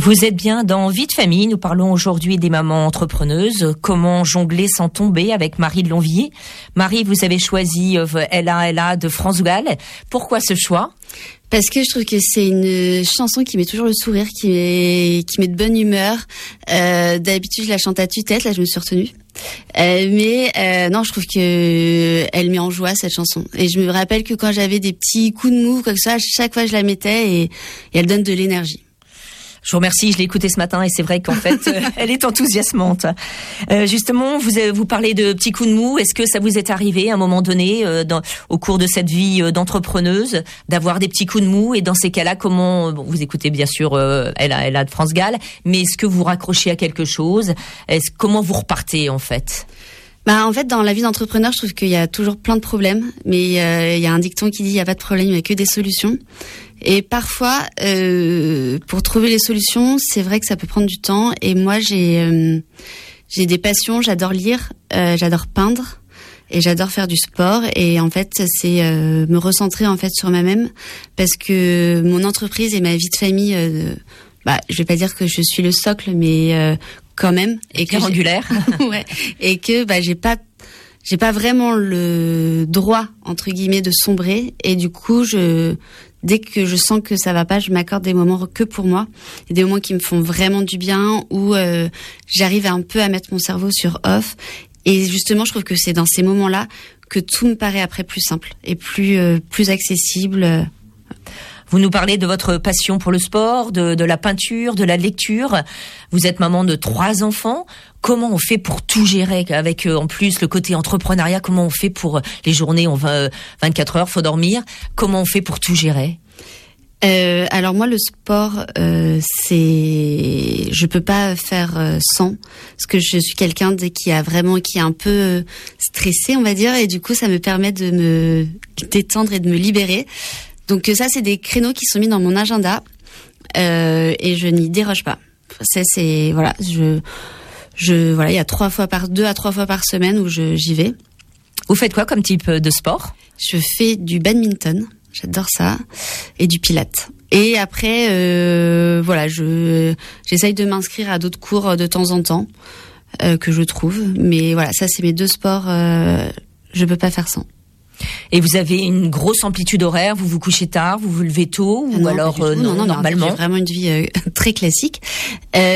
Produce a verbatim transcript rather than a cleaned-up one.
Vous êtes bien dans Vie de famille. Nous parlons aujourd'hui des mamans entrepreneuses. Comment jongler sans tomber avec Marie de Longvilliers. Marie, vous avez choisi Ella Ella de France Gall. Pourquoi ce choix ? Parce que je trouve que c'est une chanson qui met toujours le sourire, qui met, qui met de bonne humeur. Euh, d'habitude, je la chante à tue-tête. Là, je me suis retenue. Euh, mais euh, non, je trouve que elle met en joie cette chanson. Et je me rappelle que quand j'avais des petits coups de mou, quoi que ce soit, à chaque fois je la mettais et, et elle donne de l'énergie. Je vous remercie, je l'ai écoutée ce matin et c'est vrai qu'en fait, euh, elle est enthousiasmante. Euh, justement, vous vous parlez de petits coups de mou. Est-ce que ça vous est arrivé à un moment donné, euh, dans, au cours de cette vie euh, d'entrepreneuse, d'avoir des petits coups de mou ? Et dans ces cas-là, comment bon, vous écoutez bien sûr euh, Ella Ella de France Gall, mais est-ce que vous raccrochez à quelque chose ? Est-ce comment vous repartez en fait ? Bah en fait, dans la vie d'entrepreneur, je trouve qu'il y a toujours plein de problèmes, mais euh, il y a un dicton qui dit il y a pas de problème, il y a que des solutions. Et parfois, euh, pour trouver les solutions, c'est vrai que ça peut prendre du temps. Et moi, j'ai euh, j'ai des passions. J'adore lire, euh, j'adore peindre, et j'adore faire du sport. Et en fait, c'est euh, me recentrer en fait sur moi-même, parce que mon entreprise et ma vie de famille, euh, bah, je vais pas dire que je suis le socle, mais euh, quand même. Et que angulaire. Ouais. Et que bah j'ai pas j'ai pas vraiment le droit entre guillemets de sombrer. Et du coup, je dès que je sens que ça va pas, je m'accorde des moments que pour moi, et des moments qui me font vraiment du bien, où euh, j'arrive un peu à mettre mon cerveau sur off. Et justement, je trouve que c'est dans ces moments-là que tout me paraît après plus simple et plus euh, plus accessible. Vous nous parlez de votre passion pour le sport, de, de la peinture, de la lecture. Vous êtes maman de trois enfants. Comment on fait pour tout gérer avec euh, en plus le côté entrepreneuriat ? Comment on fait pour les journées, on va vingt-quatre heures, faut dormir. Comment on fait pour tout gérer ? Euh, alors moi, le sport, euh, c'est, je peux pas faire euh, sans, parce que je suis quelqu'un de, qui a vraiment, qui est un peu euh, stressé, on va dire, et du coup, ça me permet de me détendre et de me libérer. Donc ça, c'est des créneaux qui sont mis dans mon agenda, euh, et je n'y déroge pas. C'est, c'est voilà, je, je, voilà, il y a trois fois par deux à trois fois par semaine où je j'y vais. Vous faites quoi comme type de sport ? Je fais du badminton, j'adore ça, et du pilates. Et après, euh, voilà, je j'essaye de m'inscrire à d'autres cours de temps en temps euh, que je trouve. Mais voilà, ça c'est mes deux sports. Euh, je peux pas faire sans. Et vous avez une grosse amplitude horaire, vous vous couchez tard, vous vous levez tôt, ou non, alors euh, non, non, non, normalement non, j'ai vraiment une vie euh, très classique. Euh,